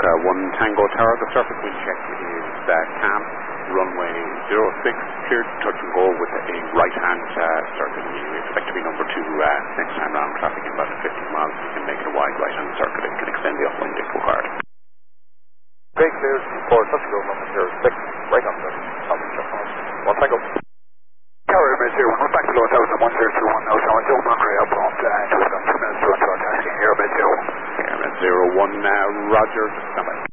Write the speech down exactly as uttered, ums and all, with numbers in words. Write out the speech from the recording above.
Delta one Tango Tower. The surface wind check is uh, calm. Runway zero six, cleared to touch and go with a right-hand uh, circuit. We expect to be number two uh, next time round. Traffic in about fifteen miles. We can make it a wide right-hand circuit and can extend the upwind if required. Okay, cleared for touch and go, runway zero six, right on the top of the one Tango. Tower Airman zero one, we're back to low one thousand one zero two one now, so it's over runway up on uh, just about two minutes to our tasking, Airman zero. Airman zero one, uh, Roger, just stand by.